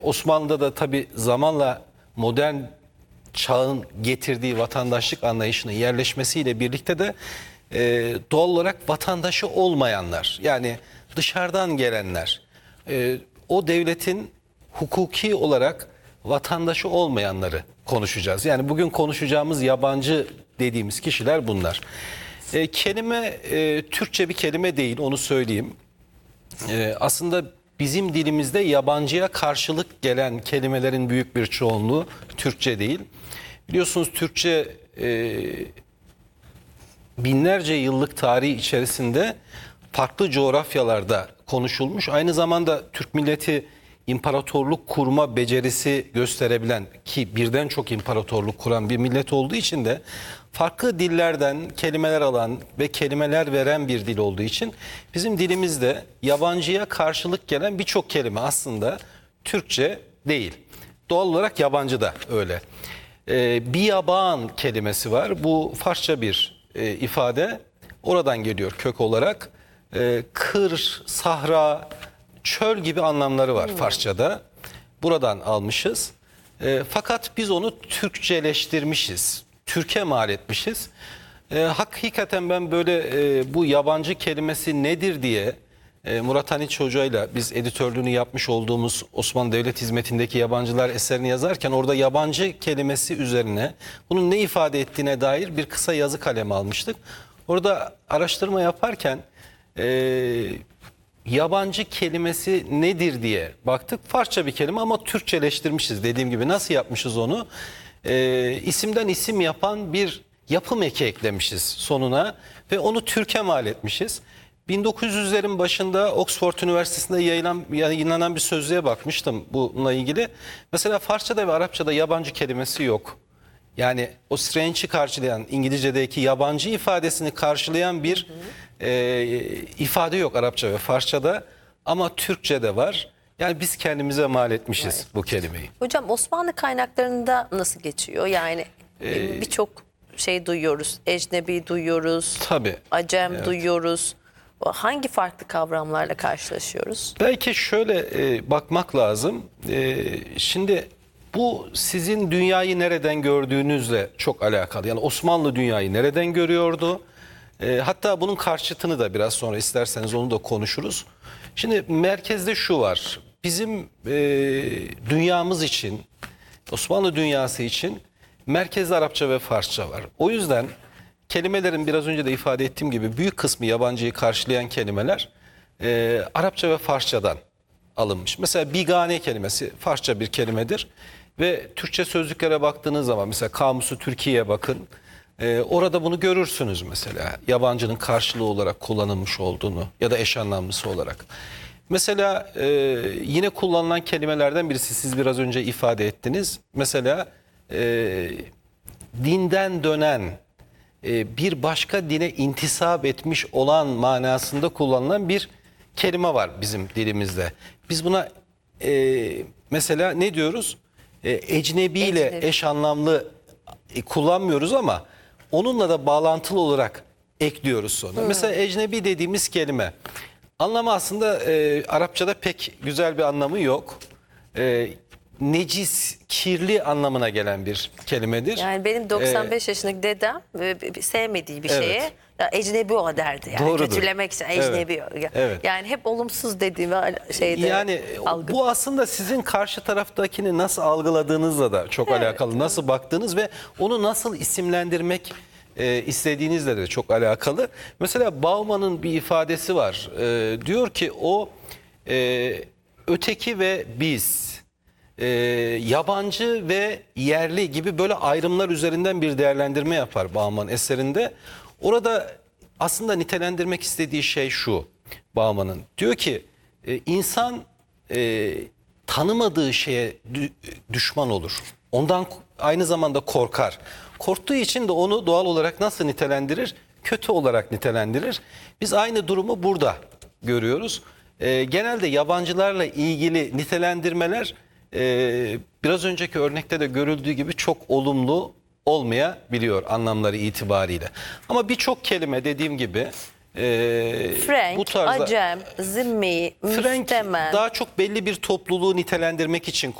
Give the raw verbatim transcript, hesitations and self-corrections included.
Osmanlı'da da tabii zamanla modern çağın getirdiği vatandaşlık anlayışının yerleşmesiyle birlikte de e, doğal olarak vatandaşı olmayanlar, yani dışarıdan gelenler, e, o devletin hukuki olarak vatandaşı olmayanları konuşacağız. Yani bugün konuşacağımız yabancı dediğimiz kişiler bunlar. E, kelime e, Türkçe bir kelime değil, onu söyleyeyim. E, aslında bizim dilimizde yabancıya karşılık gelen kelimelerin büyük bir çoğunluğu Türkçe değil. Biliyorsunuz Türkçe e, binlerce yıllık tarihi içerisinde farklı coğrafyalarda konuşulmuş. Aynı zamanda Türk milleti imparatorluk kurma becerisi gösterebilen, ki birden çok imparatorluk kuran bir millet olduğu için de farklı dillerden kelimeler alan ve kelimeler veren bir dil olduğu için bizim dilimizde yabancıya karşılık gelen birçok kelime aslında Türkçe değil. Doğal olarak yabancı da öyle. Ee, biyaban kelimesi var. Bu Farsça bir e, ifade. Oradan geliyor kök olarak. Ee, kır, sahra, çöl gibi anlamları var hmm. Farsçada. Buradan almışız. E, fakat biz onu Türkçeleştirmişiz. Türkiye mal etmişiz. E, hakikaten ben böyle e, bu yabancı kelimesi nedir diye e, Murat Haniç Hoca'yla biz editörlüğünü yapmış olduğumuz Osmanlı Devlet Hizmeti'ndeki yabancılar eserini yazarken orada yabancı kelimesi üzerine bunun ne ifade ettiğine dair bir kısa yazı kalemi almıştık. Orada araştırma yaparken e, yabancı kelimesi nedir diye baktık. Farsça bir kelime ama Türkçeleştirmişiz. Dediğim gibi nasıl yapmışız onu? Ee, isimden isim yapan bir yapım eki eklemişiz sonuna ve onu Türk'e mal etmişiz. bin dokuz yüzlerin başında Oxford Üniversitesi'nde yayınlanan, yayınlanan bir sözlüğe bakmıştım bununla ilgili. Mesela Farsça'da ve Arapça'da yabancı kelimesi yok. Yani o strange'i karşılayan, İngilizce'deki yabancı ifadesini karşılayan bir e, ifade yok Arapça ve Farsça'da, ama Türkçe'de var. Yani biz kendimize mal etmişiz evet. bu kelimeyi. Hocam Osmanlı kaynaklarında nasıl geçiyor? Yani ee, birçok şey duyuyoruz. Ecnebi duyuyoruz. Tabii. Acem evet. duyuyoruz. Hangi farklı kavramlarla karşılaşıyoruz? Belki şöyle e, bakmak lazım. E, şimdi bu sizin dünyayı nereden gördüğünüzle çok alakalı. Yani Osmanlı dünyayı nereden görüyordu? E, hatta bunun karşıtını da biraz sonra isterseniz onu da konuşuruz. Şimdi merkezde şu var. Bizim e, dünyamız için, Osmanlı dünyası için merkezde Arapça ve Farsça var. O yüzden kelimelerin biraz önce de ifade ettiğim gibi büyük kısmı yabancıyı karşılayan kelimeler e, Arapça ve Farsçadan alınmış. Mesela bigane kelimesi Farsça bir kelimedir. Ve Türkçe sözlüklere baktığınız zaman mesela Kamusu Türkiye'ye bakın. Ee, orada bunu görürsünüz mesela. Yabancının karşılığı olarak kullanılmış olduğunu ya da eş anlamlısı olarak. Mesela e, yine kullanılan kelimelerden birisi siz biraz önce ifade ettiniz. Mesela e, dinden dönen, e, bir başka dine intisap etmiş olan manasında kullanılan bir kelime var bizim dilimizde. Biz buna e, mesela ne diyoruz? E, ecnebi ile Ecnebi. eş anlamlı e, kullanmıyoruz ama onunla da bağlantılı olarak ekliyoruz sonra. Hmm. Mesela ecnebi dediğimiz kelime anlamı aslında e, Arapçada pek güzel bir anlamı yok. E, necis, kirli anlamına gelen bir kelimedir. Yani benim doksan beş ee, yaşındaki dedem e, sevmediği bir evet. şeye ya ecnebi o derdi. Yani Doğrudur. Kötülemek için ecnebi. Evet. Evet. Yani hep olumsuz dediğim şeyde yani algı. Bu aslında sizin karşı taraftakini nasıl algıladığınızla da çok evet. alakalı. Nasıl baktığınız ve onu nasıl isimlendirmek e, istediğinizle de çok alakalı. Mesela Bauman'ın bir ifadesi var. E, diyor ki o e, öteki ve biz, Ee, yabancı ve yerli gibi böyle ayrımlar üzerinden bir değerlendirme yapar Bauman eserinde. Orada aslında nitelendirmek istediği şey şu Bauman'ın. Diyor ki e, insan e, tanımadığı şeye düşman olur. Ondan aynı zamanda korkar. Korktuğu için de onu doğal olarak nasıl nitelendirir? Kötü olarak nitelendirir. Biz aynı durumu burada görüyoruz. E, genelde yabancılarla ilgili nitelendirmeler Ee, biraz önceki örnekte de görüldüğü gibi çok olumlu olmayabiliyor anlamları itibariyle. Ama birçok kelime dediğim gibi e, Frank, bu tarzda Acem, Zimmi, Frank Müstemen. daha çok belli bir topluluğu nitelendirmek için